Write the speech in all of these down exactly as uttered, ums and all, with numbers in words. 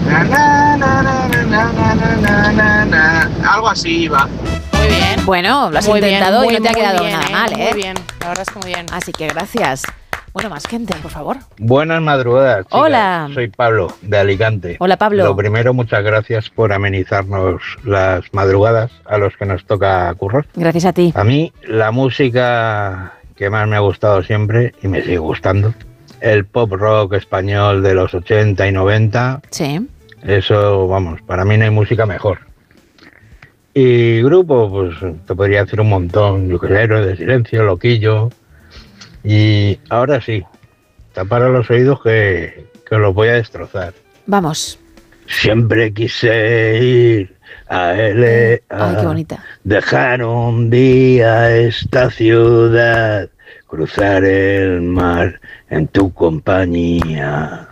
Na, na, na, na, na, na, na, na, na. Algo así va. Muy bien. Bueno, lo has Muy bien, intentado muy, y no te ha muy quedado bien, nada ¿eh? mal, ¿eh? Muy bien, la verdad es que muy bien. Así que gracias. Bueno, más gente, por favor. Buenas madrugadas, chicas. Hola. Soy Pablo, de Alicante. Hola, Pablo. Lo primero, muchas gracias por amenizarnos las madrugadas a los que nos toca currar. Gracias a ti. A mí, la música que más me ha gustado siempre, y me sigue gustando, el pop rock español de los ochenta y noventa. Sí. Eso, vamos, para mí no hay música mejor. Y grupo, pues te podría decir un montón. Yo que sé, Héroes de Silencio, Loquillo. Y ahora sí, tapar los oídos que, que los voy a destrozar. Vamos. Siempre quise ir a L A. Ay, qué bonita. Dejar un día esta ciudad, cruzar el mar en tu compañía.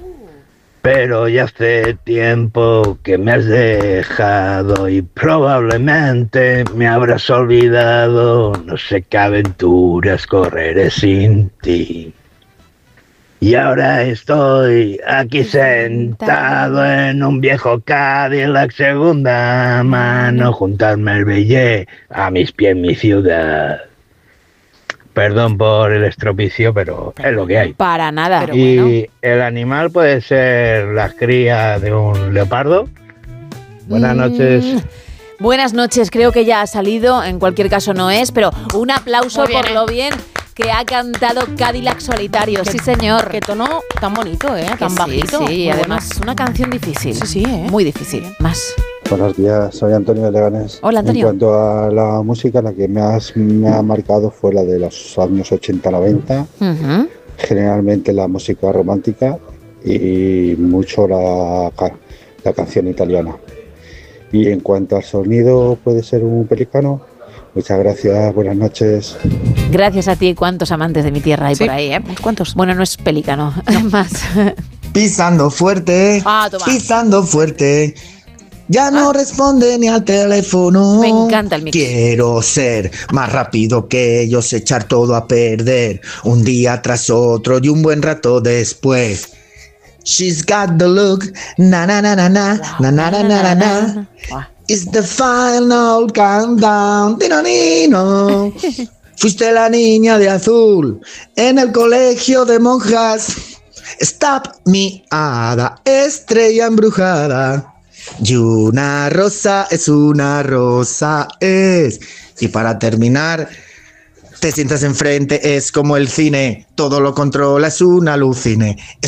Pero ya hace tiempo que me has dejado y probablemente me habrás olvidado. No sé qué aventuras correré sin ti. Y ahora estoy aquí sentado en un viejo Cadillac segunda mano, junto al Marbellé, a mis pies mi ciudad. Perdón por el estropicio, pero es lo que hay. Para nada. Pero y bueno. el animal puede ser la cría de un leopardo. Buenas Mm, noches. Buenas noches, creo que ya ha salido, en cualquier caso no es, pero un aplauso Muy bien, por ¿eh? lo bien que ha cantado Cadillac Solitario. Sí, señor. Qué tono tan bonito, ¿eh? Que Tan sí, bajito. sí, Muy además bueno. una canción difícil. Sí, sí, ¿eh? Muy difícil. Más. Buenos días, soy Antonio de Leganés. Hola, Antonio. En cuanto a la música, la que más me ha marcado fue la de los años ochenta noventa, Ujú. generalmente la música romántica y mucho la, ca- la canción italiana. Y en cuanto al sonido, puede ser un pelicano. Muchas gracias, buenas noches. Gracias a ti, cuántos amantes de mi tierra hay Sí. por ahí, ¿eh? ¿Cuántos? Bueno, no es pelícano, más. Pisando fuerte, Ah, toma. pisando fuerte. Ya no responde ni al teléfono. Me encanta el mix. Quiero ser más rápido que ellos, echar todo a perder. Un día tras otro y un buen rato después. She's got the look, na na na na na, na na na na na na. Buah. It's the final countdown, tinonino. Fuiste la niña de azul en el colegio de monjas. Stop mi hada, estrella embrujada. Y una rosa es una rosa es. Y para terminar, te sientas enfrente, es como el cine. Todo lo controla, es un alucine.